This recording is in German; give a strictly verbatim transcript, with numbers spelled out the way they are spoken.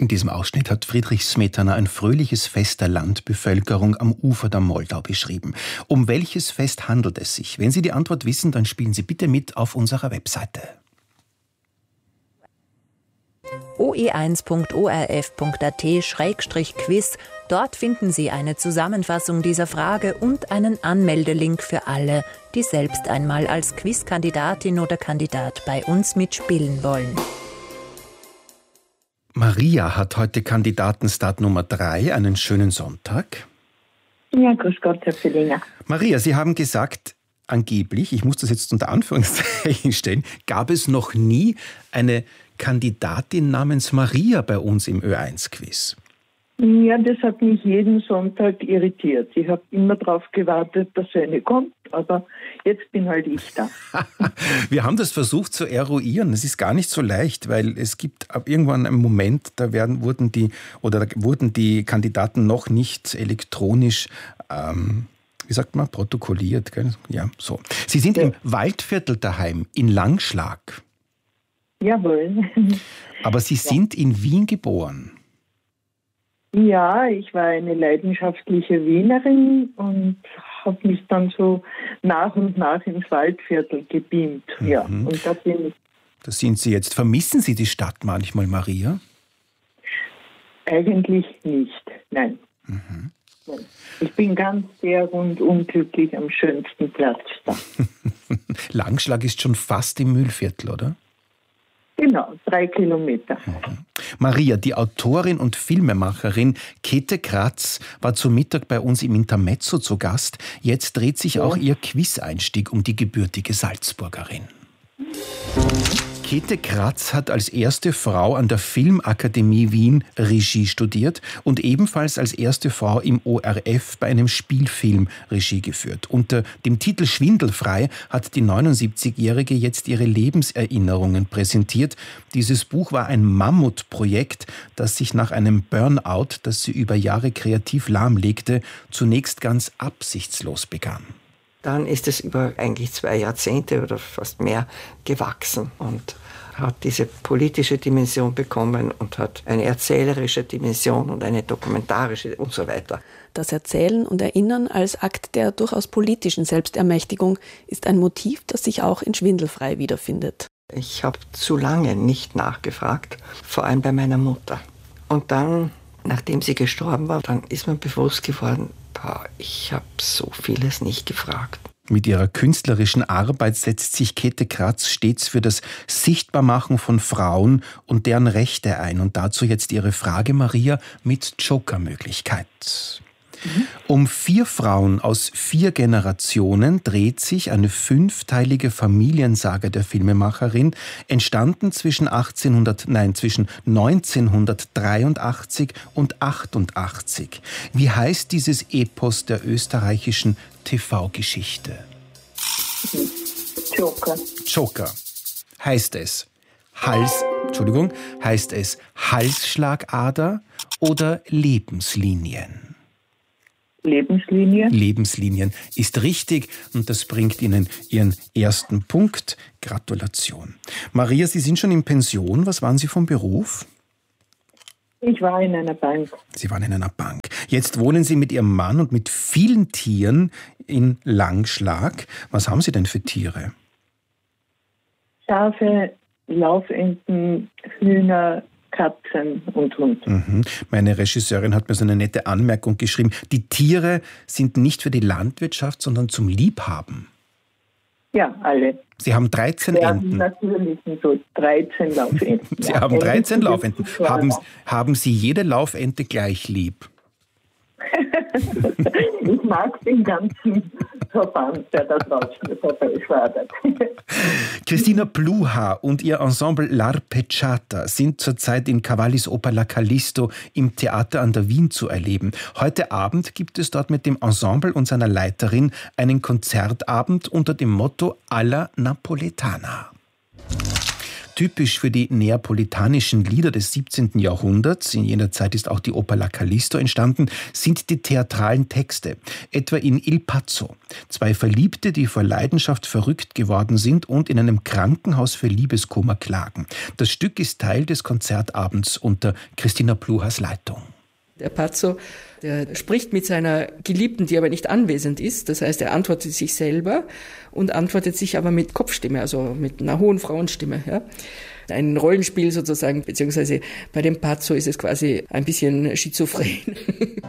In diesem Ausschnitt hat Friedrich Smetana ein fröhliches Fest der Landbevölkerung am Ufer der Moldau beschrieben. Um welches Fest handelt es sich? Wenn Sie die Antwort wissen, dann spielen Sie bitte mit auf unserer Webseite. o e eins punkt o r f punkt a t Schrägstrich Quiz. Dort finden Sie eine Zusammenfassung dieser Frage und einen Anmeldelink für alle, die selbst einmal als Quizkandidatin oder Kandidat bei uns mitspielen wollen. Maria hat heute Kandidatenstart Nummer drei. Einen schönen Sonntag. Ja, grüß Gott, Herr Fellinger. Maria, Sie haben gesagt, angeblich, ich muss das jetzt unter Anführungszeichen stellen, gab es noch nie eine Kandidatin namens Maria bei uns im Ö eins Quiz. Ja, das hat mich jeden Sonntag irritiert. Ich habe immer darauf gewartet, dass eine kommt, aber jetzt bin halt ich da. Wir haben das versucht zu eruieren. Es ist gar nicht so leicht, weil es gibt ab irgendwann einen Moment, da werden, wurden die oder da wurden die Kandidaten noch nicht elektronisch ähm, wie sagt man, protokolliert. Gell? Ja, so. Sie sind ja im Waldviertel daheim, in Langschlag. Jawohl. Aber Sie sind ja in Wien geboren. Ja, ich war eine leidenschaftliche Wienerin und habe mich dann so nach und nach ins Waldviertel gebeamt. Mhm. Ja, und da bin ich. Da sind Sie jetzt. Vermissen Sie die Stadt manchmal, Maria? Eigentlich nicht, nein. Mhm. Ich bin ganz sehr rundum glücklich am schönsten Platz da. Langschlag ist schon fast im Mühlviertel, oder? Genau, drei Kilometer. Mhm. Maria, die Autorin und Filmemacherin Käthe Kratz war zu Mittag bei uns im Intermezzo zu Gast. Jetzt dreht sich ja auch ihr Quiz-Einstieg um die gebürtige Salzburgerin. Käthe Kratz hat als erste Frau an der Filmakademie Wien Regie studiert und ebenfalls als erste Frau im O R F bei einem Spielfilm Regie geführt. Unter dem Titel Schwindelfrei hat die neunundsiebzigjährige jetzt ihre Lebenserinnerungen präsentiert. Dieses Buch war ein Mammutprojekt, das sich nach einem Burnout, das sie über Jahre kreativ lahmlegte, zunächst ganz absichtslos begann. Dann ist es über eigentlich zwei Jahrzehnte oder fast mehr gewachsen und hat diese politische Dimension bekommen und hat eine erzählerische Dimension und eine dokumentarische und so weiter. Das Erzählen und Erinnern als Akt der durchaus politischen Selbstermächtigung ist ein Motiv, das sich auch in Schwindelfrei wiederfindet. Ich habe zu lange nicht nachgefragt, vor allem bei meiner Mutter. Und dann, nachdem sie gestorben war, dann ist mir bewusst geworden, ich habe so vieles nicht gefragt. Mit ihrer künstlerischen Arbeit setzt sich Käthe Kratz stets für das Sichtbarmachen von Frauen und deren Rechte ein. Und dazu jetzt Ihre Frage, Maria, mit Joker-Möglichkeit. Mhm. Um vier Frauen aus vier Generationen dreht sich eine fünfteilige Familiensage der Filmemacherin, entstanden zwischen achtzehnhundert, nein, zwischen neunzehnhundertdreiundachtzig und achtundachtzig. Wie heißt dieses Epos der österreichischen T V-Geschichte? Joker. Joker. Heißt es Hals, Entschuldigung, heißt es Halsschlagader oder Lebenslinien? Lebenslinie. Lebenslinien ist richtig und das bringt Ihnen Ihren ersten Punkt. Gratulation. Maria, Sie sind schon in Pension. Was waren Sie vom Beruf? Ich war in einer Bank. Sie waren in einer Bank. Jetzt wohnen Sie mit Ihrem Mann und mit vielen Tieren in Langschlag. Was haben Sie denn für Tiere? Schafe, Laufenten, Hühner, Katzen und Hund. Mhm. Meine Regisseurin hat mir so eine nette Anmerkung geschrieben. Die Tiere sind nicht für die Landwirtschaft, sondern zum Liebhaben. Ja, alle. Sie haben dreizehn Wir Enten. haben natürlich so dreizehn Laufenten. Sie ja, haben dreizehn Laufenten. Haben, haben haben Sie jede Laufente gleich lieb? Ich mag den ganzen Verband, der da draußen vorbeischwadert. Christina Pluha und ihr Ensemble L'Arpeggiata sind zurzeit in Cavallis Oper La Callisto im Theater an der Wien zu erleben. Heute Abend gibt es dort mit dem Ensemble und seiner Leiterin einen Konzertabend unter dem Motto Alla Napoletana. typisch für die neapolitanischen Lieder des siebzehnten Jahrhunderts, in jener Zeit ist auch die Oper La Callisto entstanden, sind die theatralen Texte. Etwa in Il Pazzo. Zwei Verliebte, die vor Leidenschaft verrückt geworden sind und in einem Krankenhaus für Liebeskummer klagen. Das Stück ist Teil des Konzertabends unter Christina Pluhars Leitung. Der Pazzo, der spricht mit seiner Geliebten, die aber nicht anwesend ist. Das heißt, er antwortet sich selber und antwortet sich aber mit Kopfstimme, also mit einer hohen Frauenstimme. Ja. Ein Rollenspiel sozusagen, beziehungsweise bei dem Pazzo ist es quasi ein bisschen schizophren.